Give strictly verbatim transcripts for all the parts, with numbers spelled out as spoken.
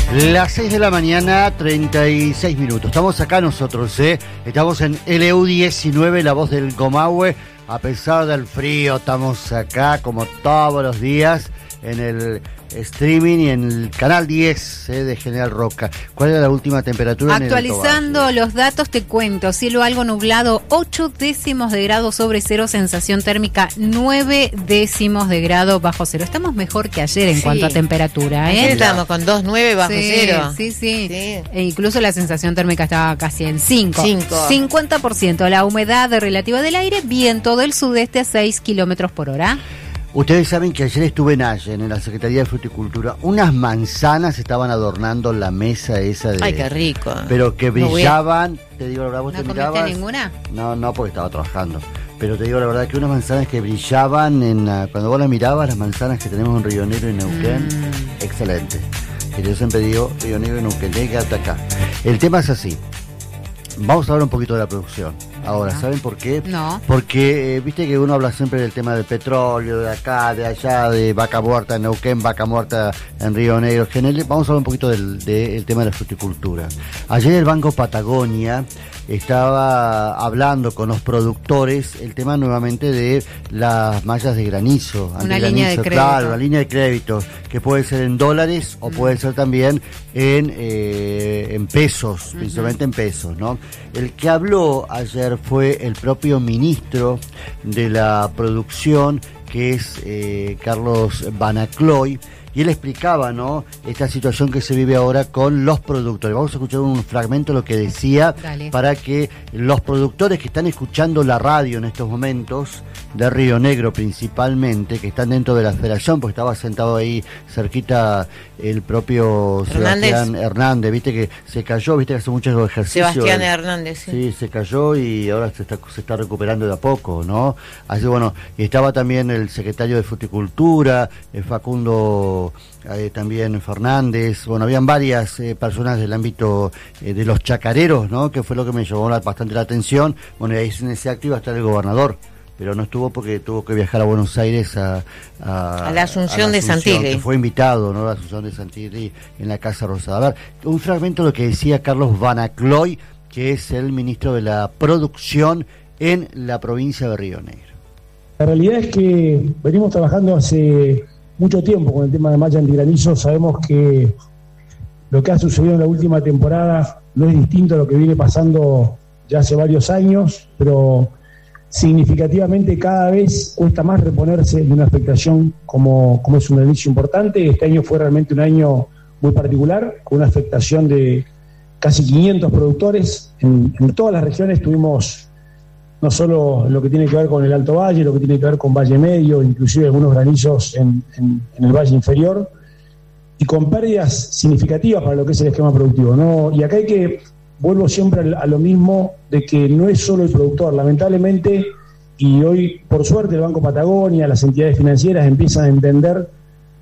Las seis de la mañana, treinta y seis minutos. Estamos acá nosotros, ¿eh? Estamos en L U diecinueve, La Voz del Comahue. A pesar del frío, estamos acá como todos los días en el streaming y en el canal diez eh, de General Roca. ¿Cuál es la última temperatura? Actualizando en el los datos, te cuento. Cielo algo nublado, ocho décimos de grado sobre cero, sensación térmica nueve décimos de grado bajo cero. Estamos mejor que ayer en sí. cuanto a temperatura, ¿eh? Ayer estábamos con dos nueve bajo sí, cero. Sí, sí, sí. E incluso la sensación térmica estaba casi en cinco. cincuenta por ciento la humedad relativa del aire, viento del sudeste a seis kilómetros por hora. Ustedes saben que ayer estuve en Allen, en la Secretaría de Fruticultura. Unas manzanas estaban adornando la mesa esa de... ¡Ay, qué rico! Pero que brillaban, te digo la verdad, vos ¿No te mirabas... comiste ninguna? No, no, porque estaba trabajando. Pero te digo la verdad que unas manzanas que brillaban, en la... cuando vos las mirabas, las manzanas que tenemos en Río Negro y Neuquén, mm. excelente. Que yo siempre digo, Río Negro y Neuquén, tiene que quedarte acá. El tema es así. Vamos a hablar un poquito de la producción. Ahora, ¿saben por qué? No. Porque, eh, viste que uno habla siempre del tema del petróleo, de acá, de allá, de vaca muerta en Neuquén, vaca muerta en Río Negro. General, vamos a hablar un poquito del, del tema de la fruticultura. Ayer el Banco Patagonia estaba hablando con los productores el tema nuevamente de las mallas de granizo. Una línea de crédito. Claro, una línea de crédito, que puede ser en dólares o mm. puede ser también en, eh, en pesos, uh-huh. principalmente en pesos, ¿no? El que habló ayer fue el propio ministro de la producción, que es eh, Carlos Banacloy, y él explicaba, ¿no?, esta situación que se vive ahora con los productores. Vamos a escuchar un fragmento de lo que decía. Dale. Para que los productores que están escuchando la radio en estos momentos, de Río Negro principalmente, que están dentro de la federación, porque estaba sentado ahí cerquita el propio Hernández. Sebastián Hernández, viste que se cayó, viste que hace muchos ejercicios. Sebastián Hernández, sí. Sí, se cayó y ahora se está, se está recuperando de a poco, ¿no? Así bueno, y estaba también el secretario de Fruticultura, el Facundo eh, también Fernández, bueno, habían varias eh, personas del ámbito eh, de los chacareros, ¿no?, que fue lo que me llamó bastante la atención. Bueno, y ahí en ese acto iba a estar el gobernador, pero no estuvo porque tuvo que viajar a Buenos Aires a, a, a la Asunción, a la Asunción de Santilli. Que fue invitado, ¿no?, a la Asunción de Santilli en la Casa Rosada. A ver, un fragmento de lo que decía Carlos Banacloy, que es el ministro de la Producción en la provincia de Río Negro. La realidad es que venimos trabajando hace mucho tiempo con el tema de malla antigranizo. Sabemos que lo que ha sucedido en la última temporada no es distinto a lo que viene pasando ya hace varios años, pero significativamente cada vez cuesta más reponerse de una afectación como, como es un granizo importante. Este año fue realmente un año muy particular, con una afectación de casi quinientos productores. En, en todas las regiones tuvimos no solo lo que tiene que ver con el Alto Valle, lo que tiene que ver con Valle Medio, inclusive algunos granizos en, en, en el Valle Inferior, y con pérdidas significativas para lo que es el esquema productivo, ¿no? Y acá hay que, vuelvo siempre a lo mismo, de que no es solo el productor, lamentablemente, y hoy, por suerte, el Banco Patagonia, las entidades financieras empiezan a entender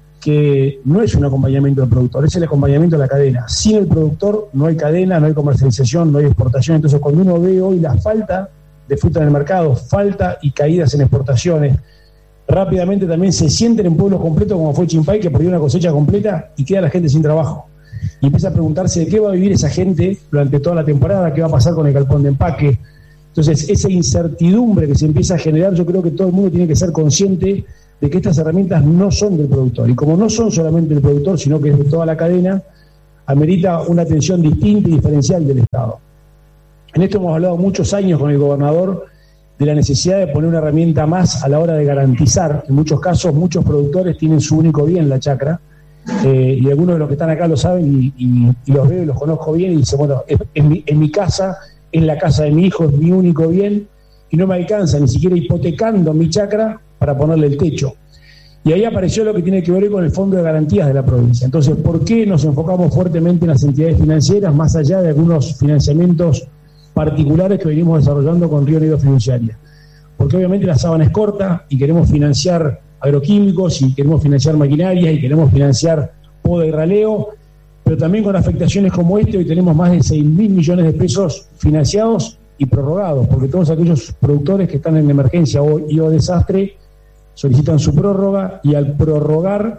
que no es un acompañamiento del productor, es el acompañamiento de la cadena. Sin el productor no hay cadena, no hay comercialización, no hay exportación. Entonces, cuando uno ve hoy la falta de fruta en el mercado, falta y caídas en exportaciones, rápidamente también se sienten en pueblos completos como fue Chimpay, que perdió una cosecha completa y queda la gente sin trabajo. Y empieza a preguntarse de qué va a vivir esa gente durante toda la temporada, qué va a pasar con el galpón de empaque. Entonces, esa incertidumbre que se empieza a generar, yo creo que todo el mundo tiene que ser consciente de que estas herramientas no son del productor. Y como no son solamente del productor, sino que es de toda la cadena, amerita una atención distinta y diferencial del Estado. En esto hemos hablado muchos años con el gobernador de la necesidad de poner una herramienta más a la hora de garantizar. En muchos casos, muchos productores tienen su único bien, la chacra, eh, y algunos de los que están acá lo saben y, y, y los veo y los conozco bien y dicen, bueno, es, es mi, en mi casa, en la casa de mi hijo, es mi único bien y no me alcanza ni siquiera hipotecando mi chacra para ponerle el techo. Y ahí apareció lo que tiene que ver con el Fondo de Garantías de la provincia. Entonces, ¿por qué nos enfocamos fuertemente en las entidades financieras más allá de algunos financiamientos particulares que venimos desarrollando con Río Negro Fiduciaria? Porque obviamente la sábana es corta y queremos financiar agroquímicos y queremos financiar maquinarias y queremos financiar poda y raleo, pero también con afectaciones como este hoy tenemos más de seis mil millones de pesos financiados y prorrogados, porque todos aquellos productores que están en emergencia o, y o desastre solicitan su prórroga y al prorrogar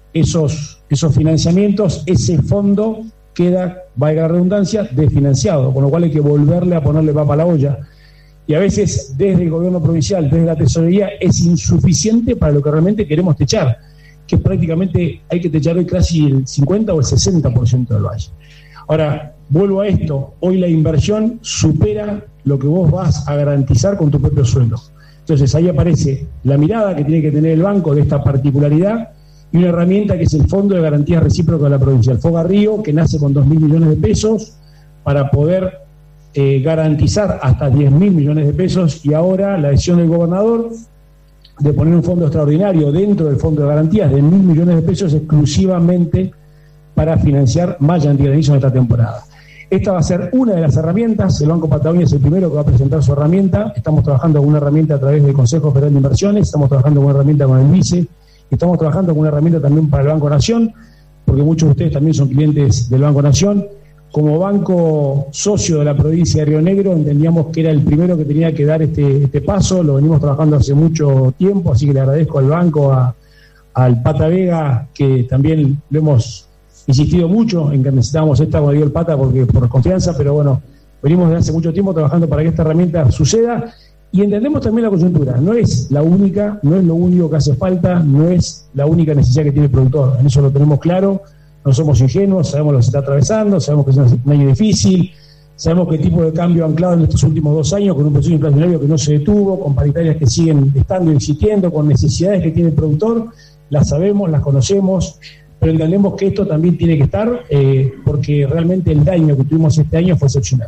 esos, esos financiamientos, ese fondo queda, valga la redundancia, desfinanciado, con lo cual hay que volverle a ponerle papa a la olla. Y a veces desde el gobierno provincial, desde la tesorería, es insuficiente para lo que realmente queremos techar, que prácticamente hay que techar hoy casi el cincuenta o el sesenta por ciento del valle. Ahora, vuelvo a esto, hoy la inversión supera lo que vos vas a garantizar con tu propio sueldo. Entonces ahí aparece la mirada que tiene que tener el banco de esta particularidad y una herramienta que es el Fondo de Garantías Recíprocas de la provincia, el Fogarrío, que nace con dos mil millones de pesos para poder eh, garantizar hasta diez mil millones de pesos, y ahora la decisión del gobernador de poner un fondo extraordinario dentro del Fondo de Garantías de mil millones de pesos exclusivamente para financiar malla antigranizo en esta temporada. Esta va a ser una de las herramientas. El Banco Patagonia es el primero que va a presentar su herramienta. Estamos trabajando con una herramienta a través del Consejo Federal de Inversiones, estamos trabajando con una herramienta con el Vice, estamos trabajando con una herramienta también para el Banco Nación, porque muchos de ustedes también son clientes del Banco Nación. Como banco socio de la provincia de Río Negro, entendíamos que era el primero que tenía que dar este, este paso. Lo venimos trabajando hace mucho tiempo, así que le agradezco al banco, a, al Pata Vega, que también lo hemos insistido mucho en que necesitábamos esta, como digo el Pata, porque por confianza, pero bueno, venimos desde hace mucho tiempo trabajando para que esta herramienta suceda, y entendemos también la coyuntura. No es la única, no es lo único que hace falta, no es la única necesidad que tiene el productor, en eso lo tenemos claro, no somos ingenuos, sabemos lo que se está atravesando, sabemos que es un año difícil, sabemos que el tipo de cambio anclado en estos últimos dos años, con un proceso inflacionario que no se detuvo, con paritarias que siguen estando y existiendo, con necesidades que tiene el productor, las sabemos, las conocemos, pero entendemos que esto también tiene que estar, eh, porque realmente el daño que tuvimos este año fue excepcional.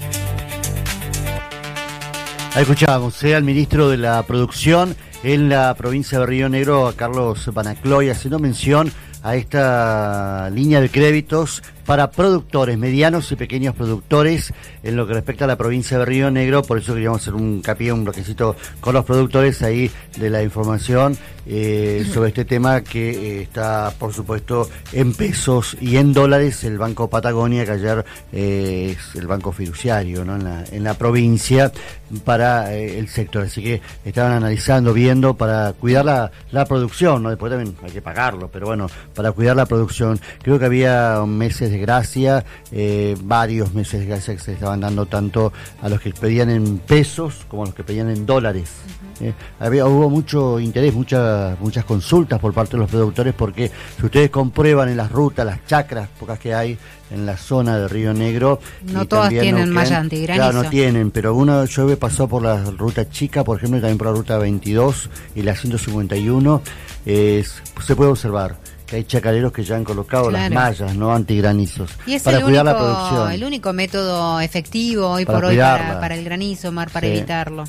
Ahí escuchábamos ¿eh? al ministro de la Producción en la provincia de Río Negro, a Carlos Banacloy, haciendo mención a esta línea de créditos para productores, medianos y pequeños productores, en lo que respecta a la provincia de Río Negro. Por eso queríamos hacer un hincapié, un bloquecito con los productores ahí de la información eh, sobre este tema que eh, está, por supuesto, en pesos y en dólares. El Banco Patagonia, que ayer eh, es el banco fiduciario, ¿no?, en la, en la provincia para eh, el sector. Así que estaban analizando, viendo para cuidar la, la producción, ¿no? Después también hay que pagarlo, pero bueno, para cuidar la producción. Creo que había meses de gracia, eh, varios meses de gracia que se estaban dando tanto a los que pedían en pesos como a los que pedían en dólares. Uh-huh. eh, había, hubo mucho interés, muchas muchas consultas por parte de los productores, porque si ustedes comprueban en las rutas, las chacras pocas que hay en la zona de Río Negro, no todas tienen malla antigranizo. Claro, no tienen, pero uno, yo he pasado por la ruta chica, por ejemplo, y también por la ruta veintidós y la ciento cincuenta y uno, eh, se puede observar que hay chacareros que ya han colocado claro. las mallas, no antigranizos, y es para el cuidar único, la producción. el único método efectivo hoy para por cuidarla. hoy para, para el granizo, Mar, para sí. evitarlo.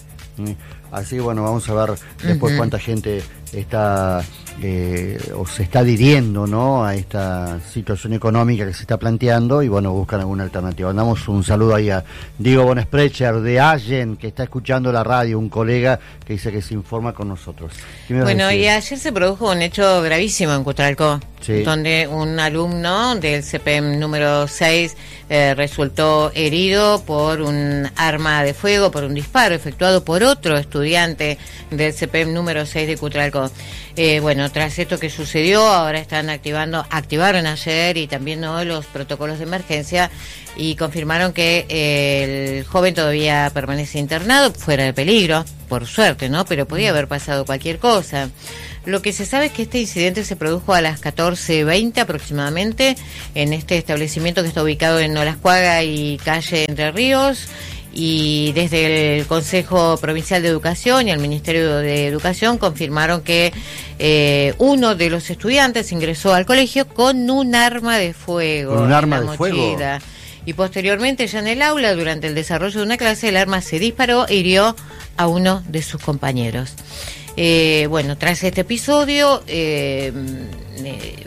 Así que bueno, vamos a ver después uh-huh. cuánta gente está eh, o se está adhiriendo, ¿no?, a esta situación económica que se está planteando, y bueno, buscan alguna alternativa. Mandamos un saludo ahí a Diego Bonesprecher de Allen, que está escuchando la radio, un colega que dice que se informa con nosotros. Bueno, y ayer se produjo un hecho gravísimo en Cutralcó, sí. donde un alumno del C P E M número seis eh, resultó herido por un arma de fuego, por un disparo efectuado por otro estudiante del C P E M número seis de Cutralcó. Eh, bueno, tras esto que sucedió, ahora están activando, activaron ayer y también no los protocolos de emergencia, y confirmaron que eh, el joven todavía permanece internado, fuera de peligro, por suerte, ¿no? Pero podía haber pasado cualquier cosa. Lo que se sabe es que este incidente se produjo a las catorce veinte aproximadamente en este establecimiento que está ubicado en Olascuaga y calle Entre Ríos. Y desde el Consejo Provincial de Educación y el Ministerio de Educación confirmaron que eh, uno de los estudiantes ingresó al colegio con un arma de fuego. ¿Con un arma en de la fuego? mochila. Y posteriormente, ya en el aula, durante el desarrollo de una clase, el arma se disparó e hirió a uno de sus compañeros. Eh, bueno, tras este episodio eh, eh,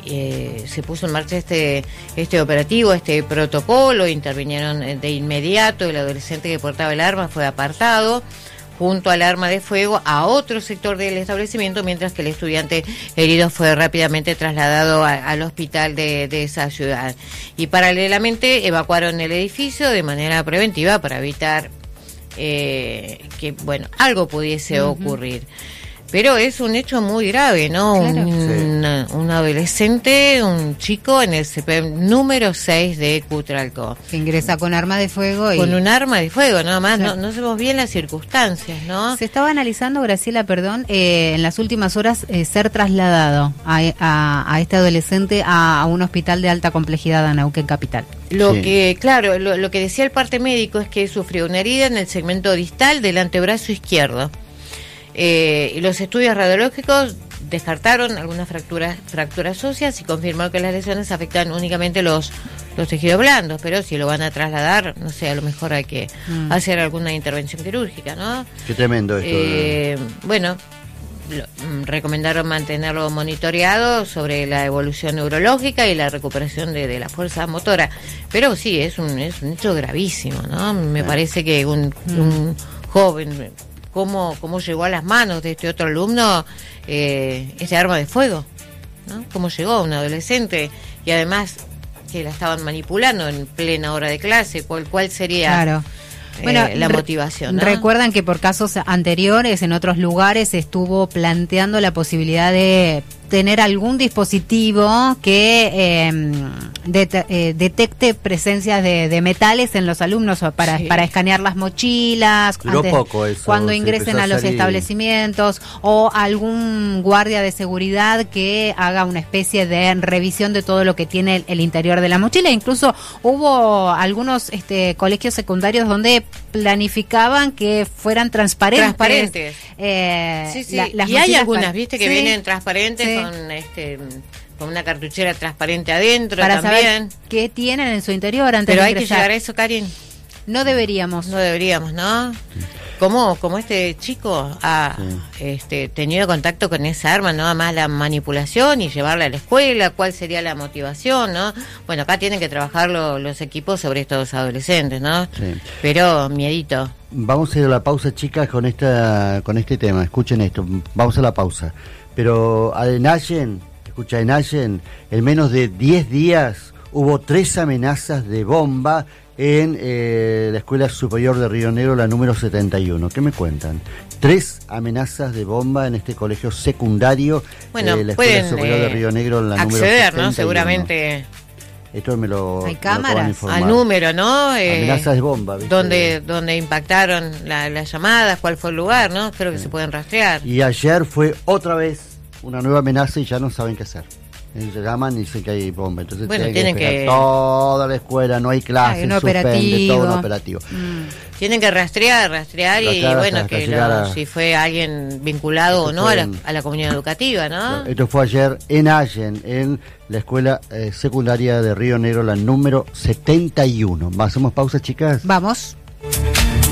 eh, se puso en marcha este este operativo, este protocolo, intervinieron de inmediato, el adolescente que portaba el arma fue apartado junto al arma de fuego a otro sector del establecimiento, mientras que el estudiante herido fue rápidamente trasladado a, al hospital de, de esa ciudad. Y paralelamente evacuaron el edificio de manera preventiva para evitar Eh, que bueno, algo pudiese uh-huh. ocurrir. Pero es un hecho muy grave, ¿no? Claro. Un, Sí. un adolescente, un chico en el C P M número seis de Cutralcó. Que ingresa con arma de fuego y... Con un arma de fuego, nada más. Sí. No, no sabemos bien las circunstancias, ¿no? Se estaba analizando, Graciela, perdón, eh, en las últimas horas eh, ser trasladado a, a, a este adolescente a, a un hospital de alta complejidad a Neuquén Capital. Lo Sí. que, claro, lo, lo que decía el parte médico es que sufrió una herida en el segmento distal del antebrazo izquierdo. Eh, y los estudios radiológicos descartaron algunas fracturas fracturas óseas y confirmaron que las lesiones afectan únicamente los los tejidos blandos, pero si lo van a trasladar, no sé, a lo mejor hay que Mm. hacer alguna intervención quirúrgica, ¿no? Qué tremendo esto. Eh, bueno, lo- mm, recomendaron mantenerlo monitoreado sobre la evolución neurológica y la recuperación de, de la fuerza motora, pero sí, es un, es un hecho gravísimo, ¿no? Me parece que un, un joven, ¿cómo, cómo llegó a las manos de este otro alumno eh, ese arma de fuego? ¿No? ¿Cómo llegó un adolescente? Y además que la estaban manipulando en plena hora de clase, ¿cuál, cuál sería Claro. eh, Bueno, la re- motivación? ¿no? Recuerdan que por casos anteriores en otros lugares se estuvo planteando la posibilidad de tener algún dispositivo que eh, det- eh, detecte presencias de, de metales en los alumnos o para, Sí. para escanear las mochilas Duró poco eso, cuando se ingresen empezó a a los salir. establecimientos, o algún guardia de seguridad que haga una especie de revisión de todo lo que tiene el, el interior de la mochila. Incluso hubo algunos este, colegios secundarios donde planificaban que fueran transparentes. Transparentes. eh, Sí, sí. la- las y hay mochilas algunas, para- viste, que Sí, vienen transparentes sí. con este con una cartuchera transparente adentro para también. saber qué tienen en su interior antes Pero de hay que ingresar. llegar a eso, Karin. No deberíamos. No deberíamos, ¿no? Como como este chico ha este, tenido contacto con esa arma, no más la manipulación y llevarla a la escuela, cuál sería la motivación, ¿no? Bueno, acá tienen que trabajar lo- los equipos sobre estos adolescentes, ¿no? Sí. Pero miedito. Vamos a ir a la pausa, chicas, con esta con este tema. Escuchen esto. Vamos a la pausa. Pero en Allen, escucha, en Allen, en menos de diez días hubo tres amenazas de bomba en eh, la Escuela Superior de Río Negro, la número setenta y uno. ¿Qué me cuentan? Tres amenazas de bomba en este colegio secundario, Bueno, eh, la Escuela pueden Superior de eh, Río Negro, la número acceder, setenta y uno. ¿no? Seguramente Esto me lo, Hay me lo acaban de cámaras informar. al número, ¿no? Eh, Amenazas de bomba, ¿viste? donde donde impactaron la- las llamadas, cuál fue el lugar, ¿no? Creo que se pueden rastrear. Y ayer fue otra vez una nueva amenaza y ya no saben qué hacer. Ellos se llaman y dicen que hay bomba. Entonces Bueno, tienen, tienen que, esperar que- toda la escuela, no hay clases, Hay un suspende, operativo. todo un operativo. Mm. Tienen que rastrear, rastrear y Rastrear bueno, hasta- que hasta llegar lo- a- si fue alguien vinculado o Esto no fue a la, en- a la comunidad educativa, ¿no? Esto fue ayer en Allen, en la escuela eh, secundaria de Río Negro, la número setenta y uno. ¿Hacemos pausa, chicas? Vamos.